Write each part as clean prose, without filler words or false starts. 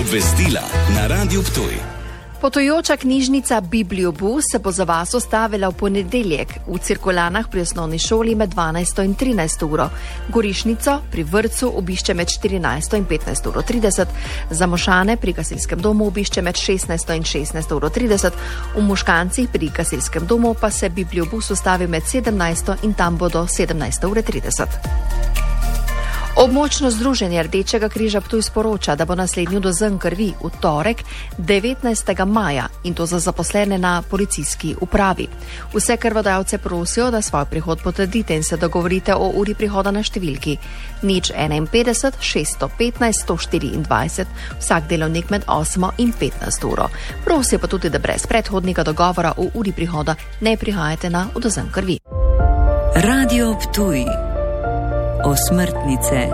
Obvestila na Radiu Ptuj. Potujoča knjižnica Bibliobus se bo za vas ustavila v ponedeljek v cirkulanah pri osnovni šoli med 12 in 13 uro. Gorišnico pri vrtcu obišče med 14 in 15:30 uro. Za Mošane pri gasilskem domu obišče med 16 in 16:30 uro. V Moškancih pri gasilskem domu pa se Bibliobus ustavi med 17 in tam bo do 17:30 ure. Območno združenje Rdečega križa Ptuj sporoča, da bo naslednji odvzem krvi v torek 19. maja in to za zaposlene na policijski upravi. Vse krvodajalce prosijo, da svoj prihod potrdite in se dogovorite o uri prihoda na številki 051 615 124 vsak delovnik med 8 in 15 uro. Prosijo pa tudi, da brez predhodnega dogovora o uri prihoda ne prihajate na odvzem krvi. Radio Ptuj. Osmrtnice.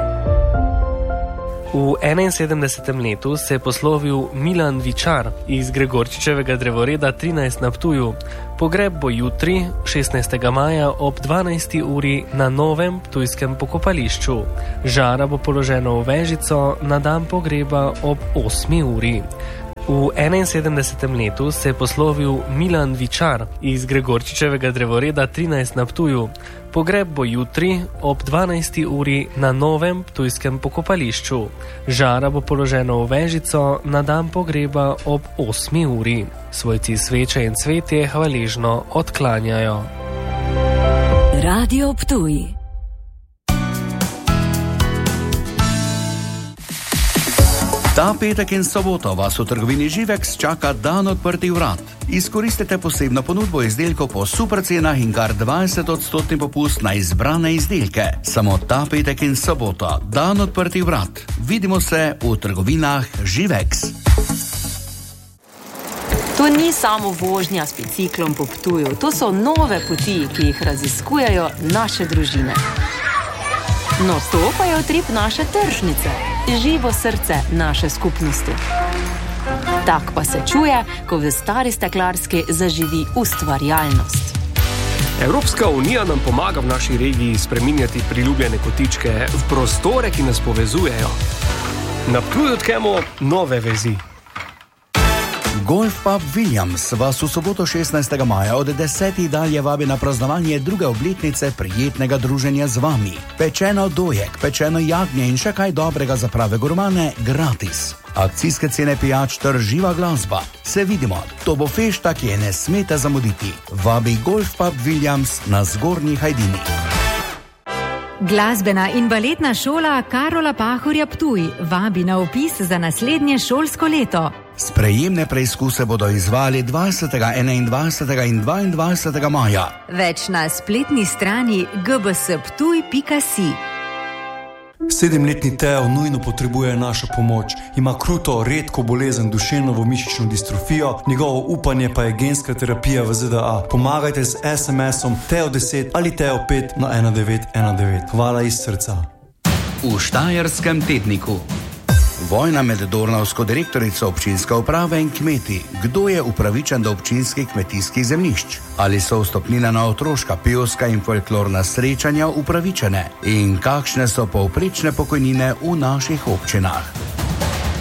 V 71. letu se je poslovil Milan Vičar iz Gregorčičevega drevoreda 13 na Ptuju. Pogreb bo jutri, 16. maja ob 12. uri na novem ptujskem pokopališču. Žara bo položeno v vežico, na dan pogreba ob 8. uri. V 71. letu se je poslovil Milan Vičar iz Gregorčičevega drevoreda 13 na Ptuju. Pogreb bo jutri ob 12. uri na novem ptujskem pokopališču. Žara bo položeno v vežico, na dan pogreba ob 8. uri. Svojci sveče in cvetje hvaležno odklanjajo. Radio Ptuj. Ta petek in soboto vas v trgovini Živex čaka dan odprtih vrat. Izkoristite posebno ponudbo izdelkov po super cenah in kar 20% popust na izbrane izdelke. Samo ta petek in soboto, dan odprtih vrat. Vidimo se v trgovinah Živex. To ni samo vožnja s biciklom po Ptuju, to so nove poti, ki jih raziskujejo naše družine. No, to pa je utrip naše tržnice, živo srce naše skupnosti. Tak pa se čuje, ko v stari steklarski zaživi ustvarjalnost. Evropska unija nam pomaga v naši regiji spreminjati priljubljene kotičke v prostore, ki nas povezujejo. Na Ptuju tkemo nove vezi. Golf Pub Williams vas v soboto 16. maja od 10. dalje vabi na praznovanje druge obletnice prijetnega druženja z vami. Pečeno dojek, pečeno jagnje in še kaj dobrega za prave gurmane gratis. Akcijske cene pijač ter živa glasba. Se vidimo, to bo fešta, ki je ne smete zamuditi. Vabi Golf Pub Williams na Zgornji Hajdini. Glasbena in baletna šola Karola Pahorja Ptuj vabi na vpis za naslednje šolsko leto. Sprejemne preizkuse bodo izvali 20., 21. in 22. maja. Več na spletni strani gbsptuj.si. 7-letni Teo nujno potrebuje našo pomoč. Ima kruto, redko bolezen duševno-mišično distrofijo, njegovo upanje pa je genska terapija v ZDA. Pomagajte z SMS-om Teo10 ali Teo5 na 1919. Hvala iz srca. V Štajerskem tedniku. Vojna med dornavsko direktorico občinske uprave in kmeti. Kdo je upravičen do občinskih kmetijskih zemljišč? Ali so vstopnine na otroška, pevska in folklorna srečanja upravičene? In kakšne so povprečne pokojnine v naših občinah?